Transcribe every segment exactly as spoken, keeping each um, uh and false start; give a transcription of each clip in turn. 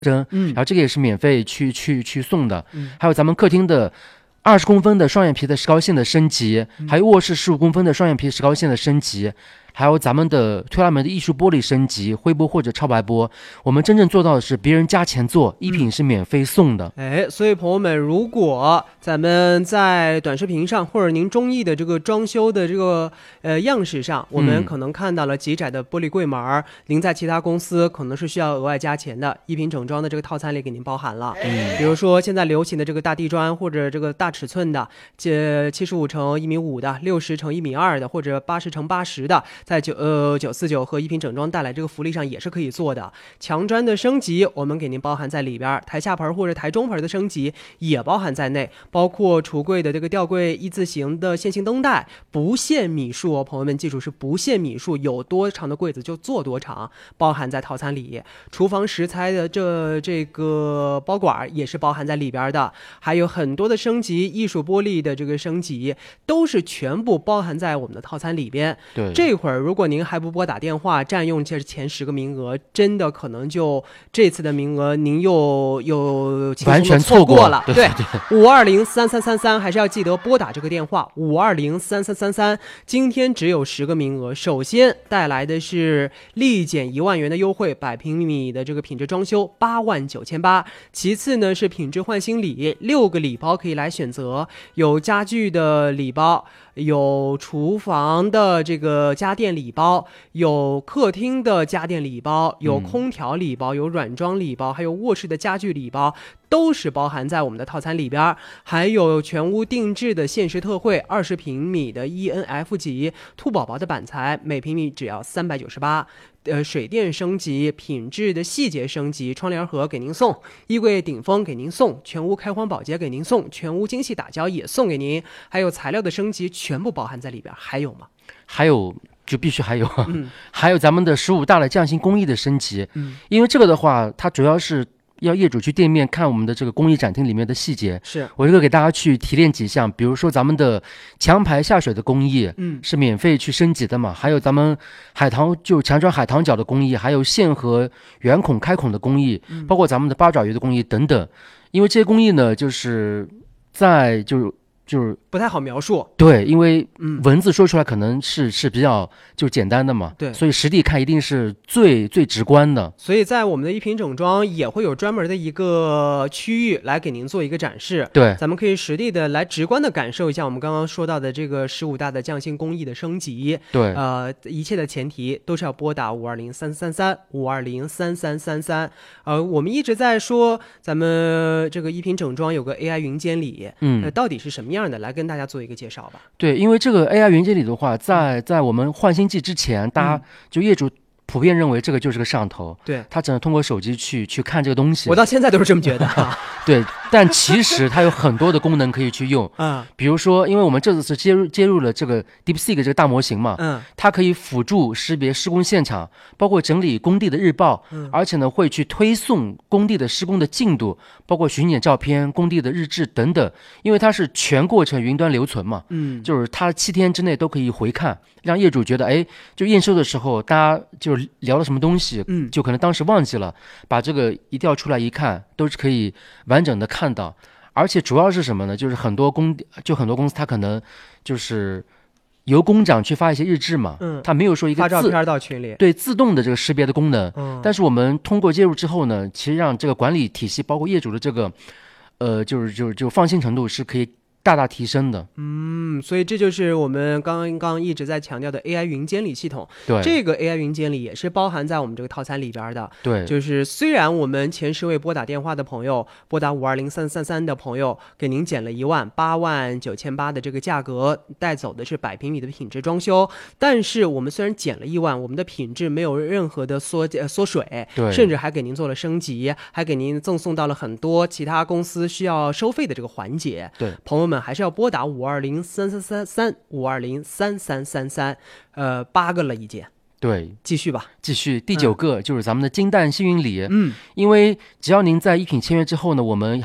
针， 嗯， 然后这个也是免费去去去送的， 嗯， 还有咱们客厅的二十公分的双眼皮的石膏线的升级， 嗯， 还有卧室十五公分的双眼皮石膏线的升级，还有咱们的推拉门的艺术玻璃升级，灰玻或者超白玻，我们真正做到的是别人加钱做，一品是免费送的。 哎，所以朋友们，如果咱们在短视频上或者您中意的这个装修的这个呃样式上，我们可能看到了极窄的玻璃柜门，您在其他公司可能是需要额外加钱的，一品整装的这个套餐里给您包含了。 嗯， 比如说现在流行的这个大地砖，或者这个大尺寸的，这七十五乘一米五的，六十乘一米二的，或者八十乘八十的，在九呃九四九和一品整装带来这个福利上也是可以做的。墙砖的升级我们给您包含在里边，台下盆或者台中盆的升级也包含在内，包括橱柜的这个吊柜一字形的线性灯带，不限米数哦，朋友们记住是不限米数，有多长的柜子就做多长，包含在套餐里。厨房食材的这这个包管也是包含在里边的，还有很多的升级，艺术玻璃的这个升级都是全部包含在我们的套餐里边。 对， 这会儿如果您还不拨打电话占用这前十个名额，真的可能就这次的名额您又又完全错过了。 对， 五二零三三三三还是要记得拨打这个电话，五二零三三三三。今天只有十个名额，首先带来的是立减一万元的优惠，百平米的这个品质装修八万九千八。其次呢是品质换新礼，六个礼包可以来选择，有家具的礼包，有厨房的这个家电礼包，有客厅的家电礼包，有空调礼包，有软装礼包，还有卧室的家具礼包，都是包含在我们的套餐里边。还有全屋定制的限时特惠，二十平米的 E N F 级兔宝宝的板材，每平米只要三百九十八。呃，水电升级，品质的细节升级，窗帘盒给您送，衣柜顶峰给您送，全屋开荒保洁给您送，全屋精细打胶也送给您，还有材料的升级全部包含在里边。还有吗？ 还有就必须还有， 嗯， 还有咱们的十五大的匠心工艺的升级， 嗯， 因为这个的话，它主要是要业主去店面看我们的这个工艺展厅里面的细节。 是我这个给大家去提炼几项，比如说咱们的墙排下水的工艺， 嗯， 是免费去升级的嘛，还有咱们海棠就墙砖海棠角的工艺，还有线和圆孔开孔的工艺， 嗯， 包括咱们的八爪鱼的工艺等等。因为这些工艺呢，就是在就是就是不太好描述， 对，因为嗯文字说出来可能是是比较就简单的嘛， 对， 所以实地看一定是最最直观的。 所以在我们的一品整装也会有专门的一个区域来给您做一个展示， 对， 咱们可以实地的来直观的感受一下我们刚刚说到的这个十五大的匠心工艺的升级。 对， 呃，一切的前提都是要拨打五二零三三三五二零三三三三。呃，我们一直在说咱们这个一品整装有个 A I 云监理， 嗯、 呃，到底是什么样的？来跟大家做一个介绍吧。 对，因为这个 A I 云监理的话，在在我们换新季之前，大家就业主普遍认为这个就是个摄像头， 对， 他只能通过手机去去看这个东西。 我到现在都是这么觉得。 对，但其实它有很多的功能可以去用。 嗯， 比如说，因为我们这次是接入接入了这个 DeepSeek 这个大模型嘛， 嗯， 它可以辅助识别施工现场，包括整理工地的日报， 嗯， 而且呢会去推送工地的施工的进度，包括巡检照片、工地的日志等等。因为它是全过程云端留存嘛， 嗯， 就是它七天之内都可以回看，让业主觉得，哎，就验收的时候大家就聊了什么东西， 嗯， 就可能当时忘记了，把这个一调出来一看，都是可以完整的看到。而且主要是什么呢？就是很多工就很多公司它可能就是由工长去发一些日志嘛， 嗯， 它没有说一个发照片到群里， 对自动的这个识别的功能， 嗯， 但是我们通过介入之后呢，其实让这个管理体系包括业主的这个呃就是就是就放心程度是可以大大提升的。 嗯，所以这就是我们刚刚一直在强调的 A I 云监理系统。 对， 这个 A I 云监理也是包含在我们这个套餐里边的。 对， 就是虽然我们前十位拨打电话的朋友，拨打五二零三三三的朋友，给您减了一万八万九千八的这个价格，带走的是百平米的品质装修，但是我们虽然减了一万，我们的品质没有任何的缩呃缩水， 对， 甚至还给您做了升级，还给您赠送到了很多其他公司需要收费的这个环节。 对， 朋友们还是要拨打五二零三三三三五二零三三三三，呃，八个了已经。 对， 继续吧， 继续第九个、嗯、就是咱们的金蛋幸运礼。 嗯， 因为只要您在一品签约之后呢，我们还有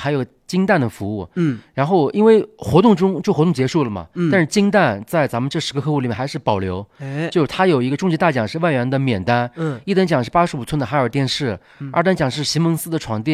金蛋的服务。 嗯， 然后因为活动中就活动结束了嘛， 嗯但是金蛋在咱们这十个客户里面还是保留， 哎， 就是它有一个终极大奖是万元的免单， 嗯一等奖是八十五寸的海尔电视， 嗯二等奖是席梦思的床垫。